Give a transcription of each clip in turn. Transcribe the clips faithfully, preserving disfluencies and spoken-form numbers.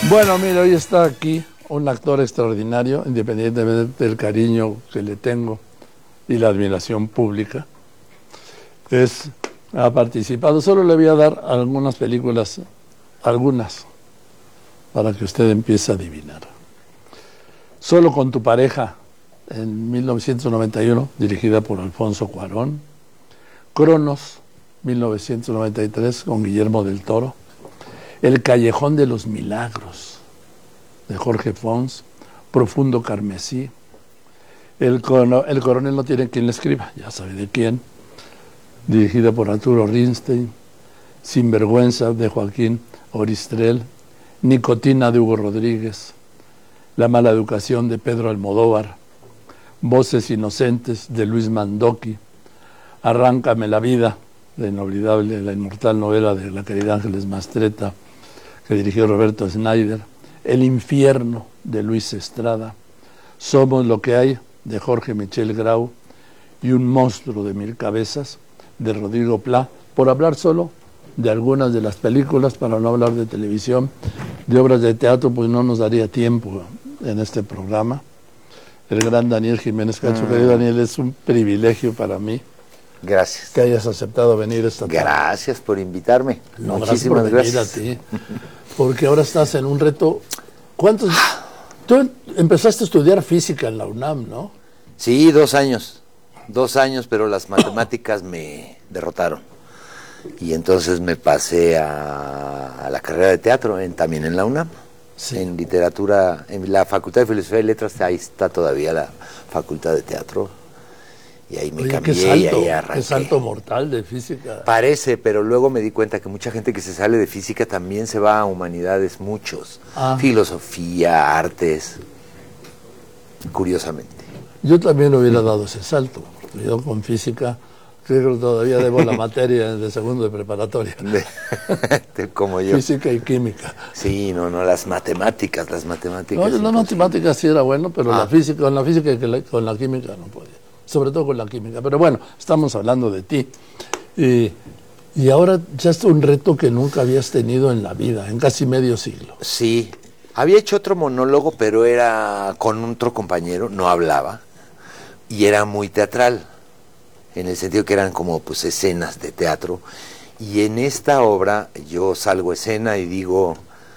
Bueno, mira, hoy está aquí un actor extraordinario, independientemente del cariño que le tengo y la admiración pública. Es, ha participado, solo le voy a dar algunas películas, algunas, para que usted empiece a adivinar. Solo con tu pareja, en mil novecientos noventa y uno, dirigida por Alfonso Cuarón. Cronos, mil novecientos noventa y tres, con Guillermo del Toro. El Callejón de los Milagros, de Jorge Fons. Profundo Carmesí. El, cono, el coronel no tiene quien le escriba, ya sabe de quién, dirigida por Arturo Rinstein. Sinvergüenza, de Joaquín Oristrel. Nicotina, de Hugo Rodríguez. La mala educación, de Pedro Almodóvar. Voces inocentes, de Luis Mandoki. Arráncame la vida, la inolvidable, la inmortal novela de la querida Ángeles Mastretta, que dirigió Roberto Schneider. El infierno, de Luis Estrada. Somos lo que hay, de Jorge Michel Grau. Y Un monstruo de mil cabezas, de Rodrigo Pla, por hablar solo de algunas de las películas, para no hablar de televisión. De obras de teatro, pues no nos daría tiempo en este programa. El gran Daniel Jiménez Cacho. Mm. Querido Daniel, es un privilegio para mí. Gracias. Que hayas aceptado venir esta tarde. Gracias por invitarme. No, Muchísimas gracias. gracias. Por venir a ti, porque ahora estás en un reto. ¿Cuántos? Tú empezaste a estudiar física en la UNAM, ¿no? Sí, dos años. Dos años, pero las matemáticas me derrotaron. Y entonces me pasé a, a la carrera de teatro, en, también en la UNAM. Sí. En literatura, en la Facultad de Filosofía y Letras, ahí está todavía la Facultad de Teatro. Y ahí me Oye, cambié qué salto, y ahí arranqué. Qué salto mortal de física. Parece, pero luego me di cuenta que mucha gente que se sale de física también se va a humanidades, muchos. Ah. Filosofía, artes, curiosamente. Yo también hubiera dado ese salto. Yo con física, creo que todavía debo la materia de segundo de preparatoria. Como yo. Física y química. Sí, no, no, las matemáticas, las matemáticas. No, las matemáticas sí era bueno, pero ah. la física, con la física y con la química no podía. Sobre todo con la química. Pero bueno, estamos hablando de ti. Y, y ahora ya es un reto que nunca habías tenido en la vida, en casi medio siglo. Sí, había hecho otro monólogo, pero era con otro compañero, no hablaba, y era muy teatral, en el sentido que eran como pues escenas de teatro. Y en esta obra yo salgo a escena y digo,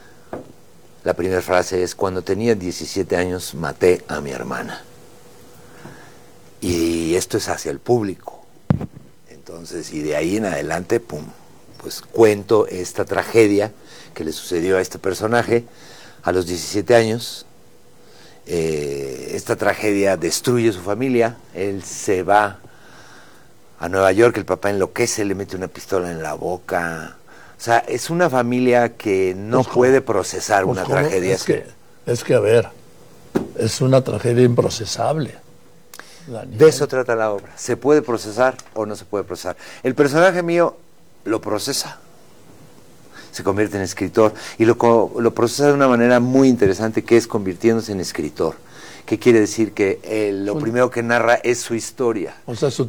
la primera frase es: cuando tenía diecisiete años maté a mi hermana. Y esto es hacia el público. Entonces, y de ahí en adelante, pum, pues cuento esta tragedia que le sucedió a este personaje a los diecisiete años. Eh, esta tragedia destruye su familia. Él se va a Nueva York, el papá enloquece, le mete una pistola en la boca. O sea, es una familia que no pues puede procesar pues una tragedia es así. Que, es que, a ver, es una tragedia improcesable. Daniel. De eso trata la obra. ¿Se puede procesar o no se puede procesar? El personaje mío lo procesa. Se convierte en escritor. Y lo, lo procesa de una manera muy interesante, que es convirtiéndose en escritor. ¿Qué quiere decir? Que eh, lo primero que narra es su historia. O sea, su